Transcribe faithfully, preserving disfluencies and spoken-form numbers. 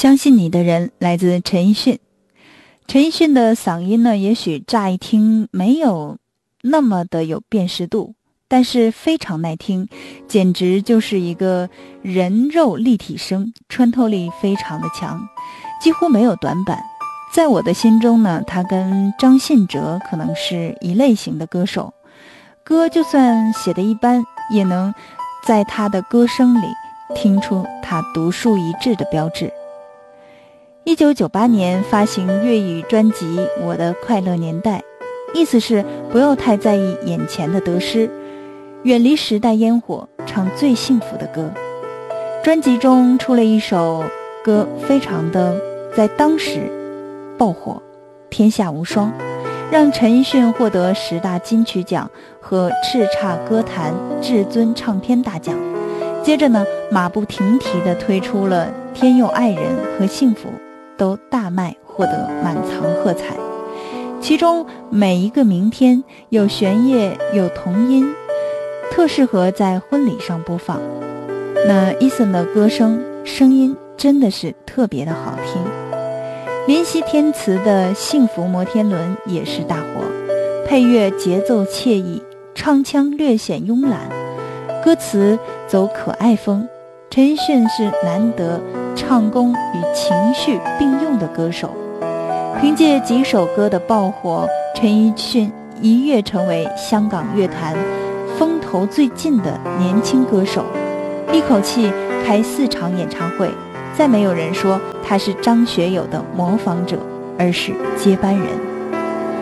相信你的人来自陈奕迅。陈奕迅的嗓音呢，也许乍一听没有那么的有辨识度，但是非常耐听，简直就是一个人肉立体声，穿透力非常的强，几乎没有短板。在我的心中呢，他跟张信哲可能是一类型的歌手，歌就算写得一般，也能在他的歌声里听出他独树一帜的标志。一九九八年发行粤语专辑《我的快乐年代》，意思是不要太在意眼前的得失，远离时代烟火，唱最幸福的歌。专辑中出了一首歌，非常的在当时爆火，天下无双，让陈奕迅获得十大金曲奖和叱咤歌坛至尊唱片大奖。接着呢，马不停蹄地推出了《天佑爱人》和《幸福》，都大卖，获得满堂喝彩。其中每一个明天有弦乐有童音，特适合在婚礼上播放。那 Eason 的歌声声音真的是特别的好听。林夕填词的《幸福摩天轮》也是大火，配乐节奏惬意，唱腔略显慵懒，歌词走可爱风。陈奕迅是难得唱功与情绪并用的歌手，凭借几首歌的爆火，陈奕迅一跃成为香港乐坛风头最劲的年轻歌手，一口气开四场演唱会，再没有人说他是张学友的模仿者，而是接班人。